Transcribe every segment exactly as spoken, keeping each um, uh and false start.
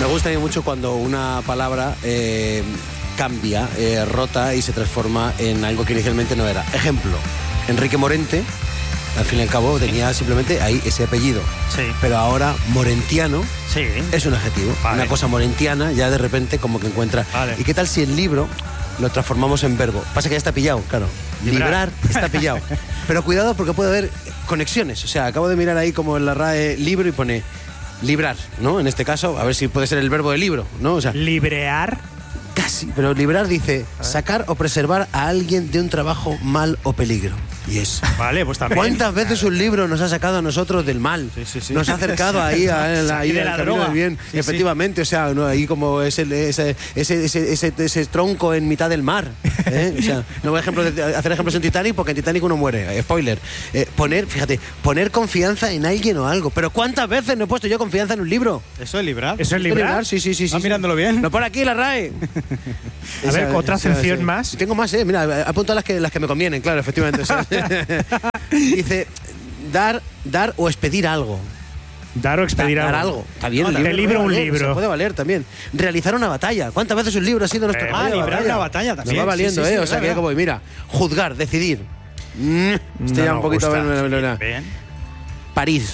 Me gusta mucho cuando una palabra eh, cambia, eh, rota y se transforma en algo que inicialmente no era. Ejemplo, Enrique Morente, al fin y al cabo tenía simplemente ahí ese apellido. Sí. Pero ahora morentiano sí. es un adjetivo. Vale. Una cosa morentiana ya de repente como que encuentra. Vale. ¿Y qué tal si el libro lo transformamos en verbo? Pasa que ya está pillado, claro. Librar, Librar está pillado. Pero cuidado porque puede haber conexiones. O sea, acabo de mirar ahí como en la R A E libro y pone librar, ¿no? En este caso, a ver si puede ser el verbo de libro, ¿no? O sea, librear. Casi, pero librar dice sacar o preservar a alguien de un trabajo, mal o peligro. Y es. Vale, pues también. ¿Cuántas veces un libro nos ha sacado a nosotros del mal? Sí, sí, sí. Nos ha acercado ahí a, a, ahí de la droga. Del bien. Sí, efectivamente, sí. O sea, ¿no? Ahí como ese, ese, ese, ese, ese, ese tronco en mitad del mar. ¿eh? O sea, no voy a ejemplo de, hacer ejemplos en Titanic porque en Titanic uno muere. Spoiler. Eh, poner, fíjate, poner confianza en alguien o algo. Pero ¿cuántas veces no he puesto yo confianza en un libro? ¿Eso es librar? ¿Eso es librar? librar? Sí, sí, sí. ¿Estás sí, mirándolo bien? No, por aquí la R A E. A esa, ver, otra acepción más. Tengo más, eh. Mira, apunto las que, las que me convienen, claro, efectivamente. O sea, dice, dar, dar o expedir algo. Dar o expedir dar, algo. Dar algo. Está bien. No, El libro, libro un valer, libro. Se puede valer también. Realizar una batalla. ¿Cuántas veces un libro ha sido nuestro? Eh, ah, librar una batalla también. Nos va valiendo, sí, sí, eh. Sí, o sea, verdad, que como, mira, juzgar, decidir. Mm, estoy no ya un poquito. Bien, bien. París.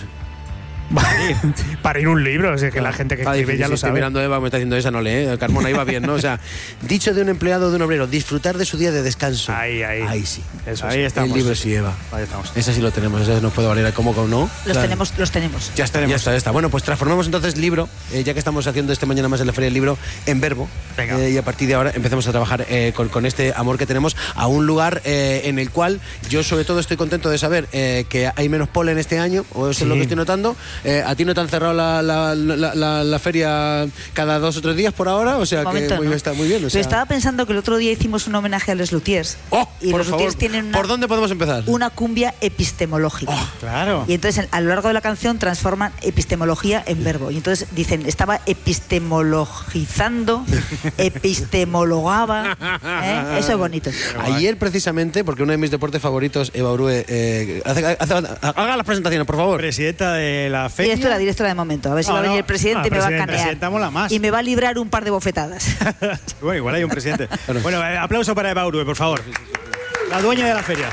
Para ir un libro, o sea, que la gente que escribe difícil, ya sí, lo estoy sabe. mirando Eva, me está diciendo esa, no lee, ¿eh? Carmona iba bien, ¿no? O sea, dicho de un empleado o de un obrero, disfrutar de su día de descanso. Ahí, ahí. Ahí sí. Eso ahí sí. estamos. El libro sí, Eva. Ahí estamos. Esa sí lo tenemos, esa nos puede valer como con no. Los claro. tenemos, los tenemos. Ya está, ya está, ya está. Bueno, pues transformamos entonces libro, eh, ya que estamos haciendo este mañana más en la Feria del Libro, en verbo. Venga. Eh, y a partir de ahora empecemos a trabajar eh, con, con este amor que tenemos a un lugar eh, en el cual yo sobre todo estoy contento de saber eh, que hay menos polen este año, o eso sí. es lo que estoy notando. Eh, a ti no te han cerrado la, la, la, la, la feria cada dos o tres días por ahora, o sea que muy, no. está muy bien. O sea. Yo estaba pensando que el otro día hicimos un homenaje a los luthiers. Oh, y por los favor, luthiers tienen una, ¿por dónde podemos empezar? Una cumbia epistemológica. Oh, claro. Y entonces a lo largo de la canción transforman epistemología en verbo. Y entonces dicen, estaba epistemologizando, epistemologaba. ¿eh? Eso es bonito. Ayer precisamente, porque uno de mis deportes favoritos, Eva Urue, eh, hace, hace, haga las presentaciones, por favor. Presidenta de la feria. Directora, directora de momento. A ver si no, va a venir no. el presidente ah, y me va a canear. Mola más. Y me va a librar un par de bofetadas. Bueno, igual hay un presidente. Bueno, bueno eh, aplauso para Eva Urue, por favor. La dueña de la feria.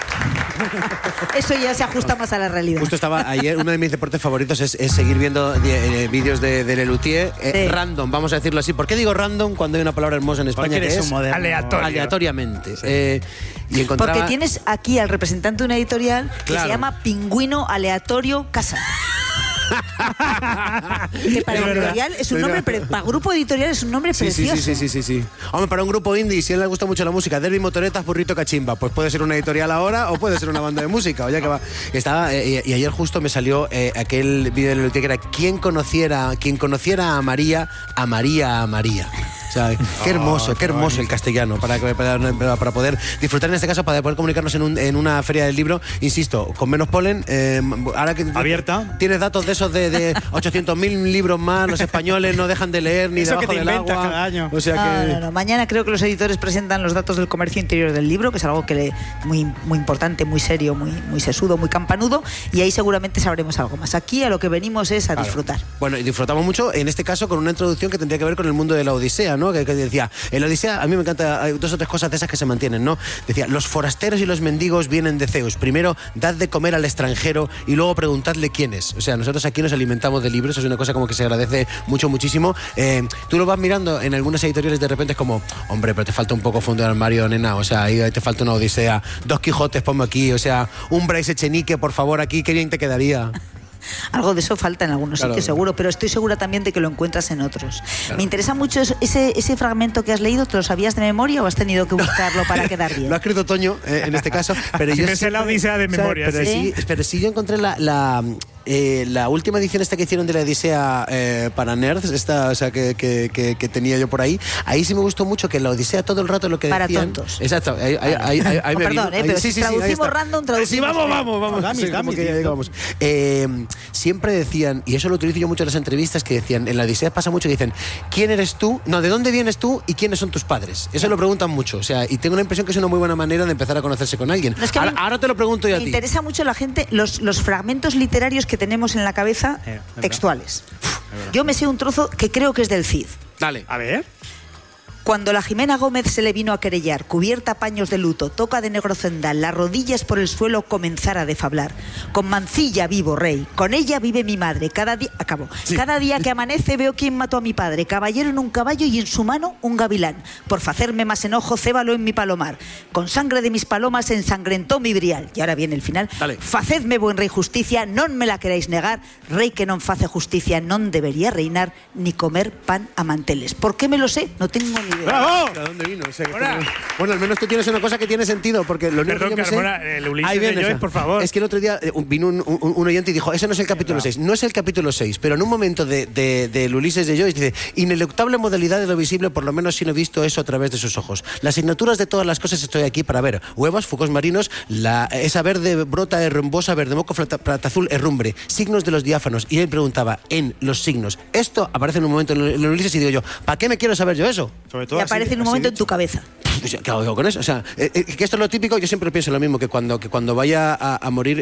Eso ya se ajusta más a la realidad. Justo estaba ayer, uno de mis deportes favoritos es, es seguir viendo eh, vídeos de, de Lelutier, eh, sí. random, vamos a decirlo así. ¿Por qué digo random cuando hay una palabra hermosa en España que es aleatorio? Aleatoriamente. Sí. Eh, y encontraba... Porque tienes aquí al representante de una editorial que claro. se llama Pingüino Aleatorio Casa. Que para editorial es un nombre, pre- para grupo editorial es un nombre sí, precioso. Sí, sí, sí, sí, sí. Hombre, para un grupo indie, si a él le gusta mucho la música, Derby Motoretas, Burrito Cachimba, pues puede ser una editorial ahora o puede ser una banda de música. Oye, que va. Estaba, eh, y ayer justo me salió eh, aquel vídeo de que era quien conociera, quien conociera a María, a María, a María. O sea, qué hermoso, oh, qué hermoso el castellano para, para, para poder disfrutar, en este caso, para poder comunicarnos en, un, en una feria del libro, insisto, con menos polen. Eh, ahora que abierta. Tienes datos de esos de, de ochocientos mil libros más, los españoles no dejan de leer ni eso debajo que te del inventas agua. Cada año. O sea no, que... no, no. Mañana creo que los editores presentan los datos del comercio interior del libro, que es algo que le, muy, muy importante, muy serio, muy, muy sesudo, muy campanudo, y ahí seguramente sabremos algo más. Aquí a lo que venimos es a claro. disfrutar. Bueno, y disfrutamos mucho, en este caso, con una introducción que tendría que ver con el mundo de la Odisea, ¿no? Que, que decía, en la Odisea, a mí me encanta, hay dos o tres cosas de esas que se mantienen, ¿no? Decía, los forasteros y los mendigos vienen de Zeus. Primero, dad de comer al extranjero y luego preguntadle quién es. O sea, nosotros aquí nos alimentamos de libros, es una cosa como que se agradece mucho, muchísimo. Eh, tú lo vas mirando en algunas editoriales, de repente es como, hombre, pero te falta un poco fondo de armario, nena. O sea, ahí te falta una Odisea, dos Quijotes, ponme aquí. O sea, un Bryce Echenique, por favor, aquí, qué bien te quedaría. Algo de eso falta en algunos claro. sitios seguro, pero estoy segura también de que lo encuentras en otros. Claro. Me interesa mucho ese, ese fragmento que has leído. ¿Te lo sabías de memoria o has tenido que buscarlo para quedar bien? Lo ha escrito Toño, eh, en este caso. Pero si yo me sé la Odisea de memoria. Pero sí, sí, pero sí yo encontré la... la Eh, la última edición esta que hicieron de la Odisea eh, para nerds, esta, o sea, que, que, que, que tenía yo por ahí, ahí sí me gustó mucho que la Odisea todo el rato lo que para decían... Para tontos. Exacto. Ahí, ahí, ahí, ahí, ahí oh, me perdón, vino, eh, pero ahí, sí, si sí, traducimos sí, random, traducimos... Sí, vamos, vamos, vamos. Dami, sí, Dami, que ya llegamos. Eh, siempre decían, y eso lo utilizo yo mucho en las entrevistas, que decían, en la Odisea pasa mucho que dicen, ¿quién eres tú? No, ¿de dónde vienes tú? ¿Y quiénes son tus padres? Eso lo preguntan mucho. O sea, y tengo la impresión que es una muy buena manera de empezar a conocerse con alguien. No, es que ahora, me, ahora te lo pregunto yo a ti. Me interesa mucho la gente, los, los fragmentos literarios que que tenemos en la cabeza Eh, textuales. Yo me sé un trozo que creo que es del Cid. Dale. A ver. Cuando la Jimena Gómez se le vino a querellar, cubierta a paños de luto, toca de negro cendal, las rodillas por el suelo comenzara a defablar. Con Mancilla vivo, rey, con ella vive mi madre. Cada día, acabo, Sí. cada día que amanece veo quién mató a mi padre. Caballero en un caballo y en su mano un gavilán. Por facerme más enojo, cébalo en mi palomar. Con sangre de mis palomas ensangrentó mi brial. Y ahora viene el final. Dale. Facedme buen rey justicia, non me la queráis negar. Rey que non face justicia, non debería reinar ni comer pan a manteles. ¿Por qué me lo sé? No tengo ni idea. ¡Bravo! ¿De dónde vino? O sea, que Hola. tiene- Bueno, al menos tú tienes una cosa que tiene sentido, porque lo único Perdón, que yo me sé- Carmona, el Ulises Ahí de viene, Joyce, o sea, por favor. Es que el otro día eh, vino un, un- un oyente y dijo, ese no es el capítulo seis. No es el capítulo seis, pero en un momento de, de, del Ulises de Joyce dice, ineluctable modalidad de lo visible, por lo menos si no he visto eso a través de sus ojos. Las asignaturas de todas las cosas estoy aquí para ver. Huevos, focos marinos, la, esa verde brota herrumbosa, verde moco, plata, plata azul, herrumbre, signos de los diáfanos. Y él preguntaba, en los signos. Esto aparece en un momento en el Ulises y digo yo, ¿para qué me quiero saber yo eso? Sobre todo Y así- aparece en un así momento en dicho. tu cabeza. O sea, ¿qué hago con eso? O sea, eh, eh, que esto es lo típico, yo siempre pienso lo mismo, que cuando, que cuando vaya a, a morir